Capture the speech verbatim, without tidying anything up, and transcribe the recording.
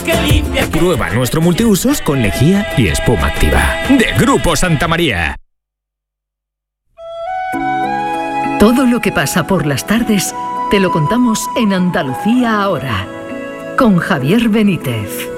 que limpia. Prueba nuestro multiusos con lejía y espuma activa. De Grupo Santa María. Todo lo que pasa por las tardes te lo contamos en Andalucía ahora, con Javier Benítez.